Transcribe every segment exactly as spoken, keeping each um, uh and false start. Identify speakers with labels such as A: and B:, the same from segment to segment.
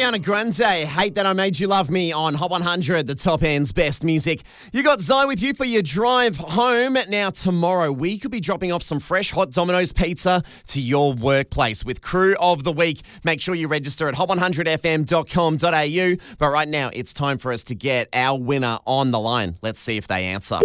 A: Ariana Grande, Hate That I Made You Love Me on Hot one hundred, the top end's best music. You got Zai with you for your drive home. Now, tomorrow, we could be dropping off some fresh hot Domino's pizza to your workplace with Crew of the Week. Make sure you register at hot one hundred f m dot com dot a u. But right now, it's time for us to get our winner on the line. Let's see if they answer.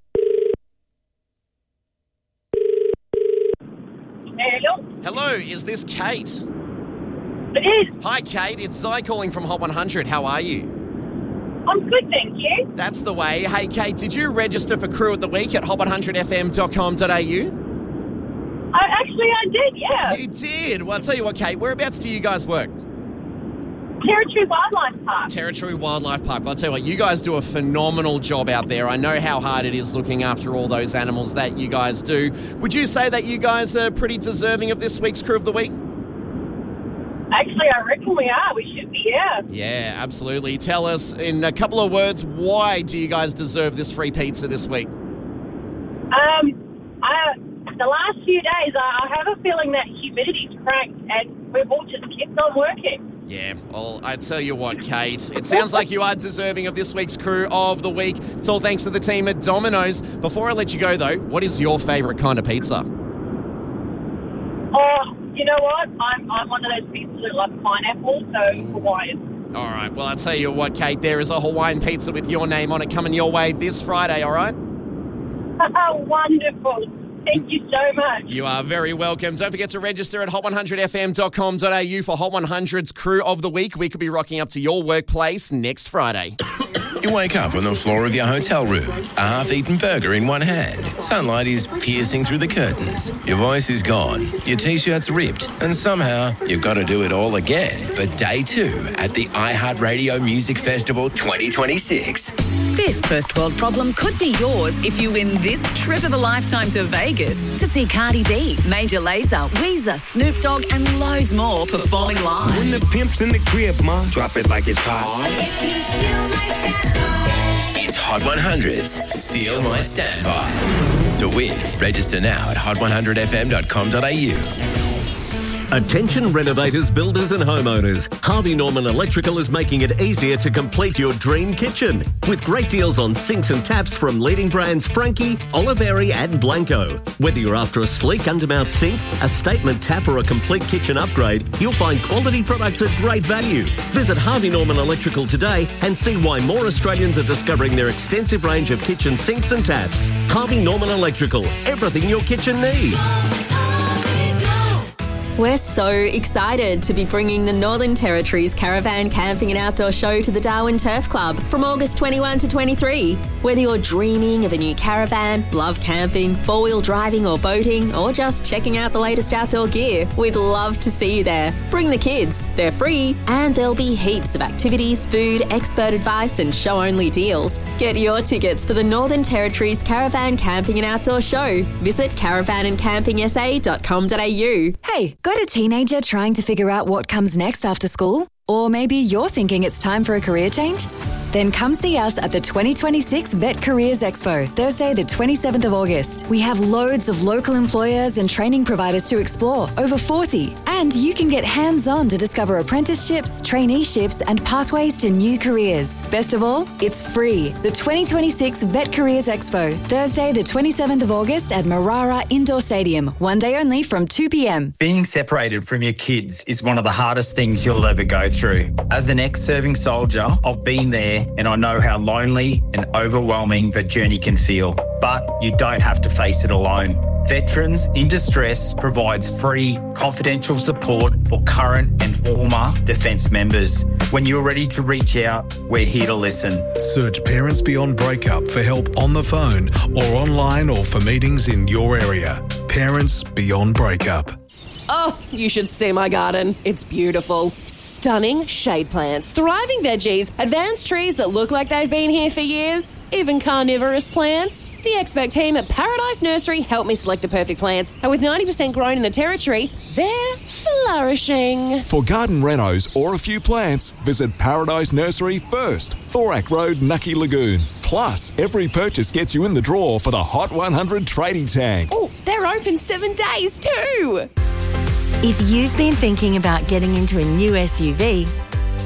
B: Hello.
A: Hello, is this Kate?
B: It is.
A: Hi, Kate. It's Zai calling from Hot one hundred. How are you?
B: I'm good, thank you.
A: That's the way. Hey, Kate, did you register for Crew of the Week at hot one hundred f m dot com dot a u?
B: I, actually, I did, yeah.
A: You did? Well, I'll tell you what, Kate, whereabouts do you guys work?
B: Territory Wildlife Park.
A: Territory Wildlife Park. Well, I'll tell you what, you guys do a phenomenal job out there. I know how hard it is looking after all those animals that you guys do. Would you say that you guys are pretty deserving of this week's Crew of the Week?
B: Actually, I reckon we are. We should be, yeah.
A: Yeah, absolutely. Tell us in a couple of words, why do you guys deserve this free pizza this week?
B: Um, I, the last few days, I, I have a feeling that humidity's cranked and we've all just kept on working.
A: Yeah, well, I tell you what, Kate, it sounds like you are deserving of this week's Crew of the Week. It's all thanks to the team at Domino's. Before I let you go, though, what is your favourite kind of pizza?
B: Oh, you know what? I'm I'm one of those people who love pineapple, so Hawaiian.
A: All right, well, I'll tell you what, Kate, there is a Hawaiian pizza with your name on it coming your way this Friday, all right?
B: Wonderful. Thank you so much.
A: You are very welcome. Don't forget to register at hot one hundred f m dot com dot a u for Hot one hundred's Crew of the Week. We could be rocking up to your workplace next Friday.
C: You wake up on the floor of your hotel room, a half-eaten burger in one hand. Sunlight is piercing through the curtains. Your voice is gone, your T-shirt's ripped, and somehow you've got to do it all again for day two at the iHeartRadio Music Festival twenty twenty-six.
D: This first world problem could be yours if you win this trip of a lifetime to Vegas to see Cardi B, Major Lazer, Weezer, Snoop Dogg, and loads more performing live.
E: When the pimp's in the crib, ma, drop it like it's hot.
D: If you steal my standby.
C: It's Hot one hundred's Steal My Standby. To win, register now at hot one hundred f m dot com dot a u.
F: Attention renovators, builders and homeowners. Harvey Norman Electrical is making it easier to complete your dream kitchen. With great deals on sinks and taps from leading brands Frankie, Oliveri and Blanco. Whether you're after a sleek undermount sink, a statement tap or a complete kitchen upgrade, you'll find quality products at great value. Visit Harvey Norman Electrical today and see why more Australians are discovering their extensive range of kitchen sinks and taps. Harvey Norman Electrical, everything your kitchen needs.
G: We're so excited to be bringing the Northern Territory's Caravan Camping and Outdoor Show to the Darwin Turf Club from August twenty-first to twenty-third. Whether you're dreaming of a new caravan, love camping, four-wheel driving or boating, or just checking out the latest outdoor gear, we'd love to see you there. Bring the kids, they're free, and there'll be heaps of activities, food, expert advice and show-only deals. Get your tickets for the Northern Territory's Caravan Camping and Outdoor Show. Visit caravan and camping s a dot com dot a u.
H: Hey, got a teenager trying to figure out what comes next after school? Or maybe you're thinking it's time for a career change? Then come see us at the twenty twenty-six Vet Careers Expo, Thursday the twenty-seventh of August. We have loads of local employers and training providers to explore, over forty. And you can get hands-on to discover apprenticeships, traineeships and pathways to new careers. Best of all, it's free. The twenty twenty-six Vet Careers Expo, Thursday the twenty-seventh of August at Marara Indoor Stadium. One day only from two p m.
I: Being separated from your kids is one of the hardest things you'll ever go through. As an ex-serving soldier, I've been there and I know how lonely and overwhelming the journey can feel. But you don't have to face it alone. Veterans in Distress provides free, confidential support for current and former Defence members. When you're ready to reach out, we're here to listen.
J: Search Parents Beyond Breakup for help on the phone or online or for meetings in your area. Parents Beyond Breakup.
K: Oh, you should see my garden. It's beautiful. Stunning shade plants, thriving veggies, advanced trees that look like they've been here for years, even carnivorous plants. The expert team at Paradise Nursery helped me select the perfect plants, and with ninety percent grown in the territory, they're flourishing.
L: For garden renos or a few plants, visit Paradise Nursery first, Thorak Road, Nucky Lagoon. Plus, every purchase gets you in the draw for the Hot one hundred Tradie Tank.
K: Oh, they're open seven days too.
H: If you've been thinking about getting into a new S U V,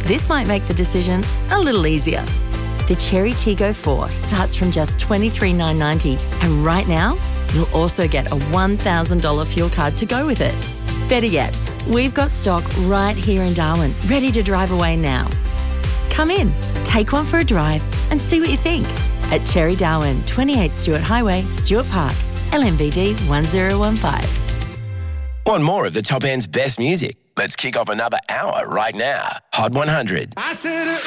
M: this might make the decision a little easier. The Cherry Tiggo four starts from just twenty-three thousand nine hundred ninety dollars, and right now, you'll also get a one thousand dollars fuel card to go with it. Better yet, we've got stock right here in Darwin, ready to drive away now. Come in, take one for a drive and see what you think at Cherry Darwin, twenty-eight Stewart Highway, Stewart Park, L M V D one zero one five.
C: Want more of the Top End's best music? Let's kick off another hour right now. Hot one hundred.
E: I said it